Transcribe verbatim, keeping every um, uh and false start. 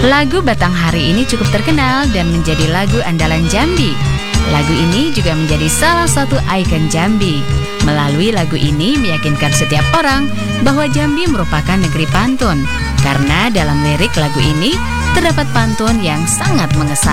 Lagu Batanghari ini cukup terkenal dan menjadi lagu andalan Jambi. Lagu ini juga menjadi salah satu ikon Jambi. Melalui lagu ini meyakinkan setiap orang bahwa Jambi merupakan negeri pantun, karena dalam lirik lagu ini terdapat pantun yang sangat mengesankan.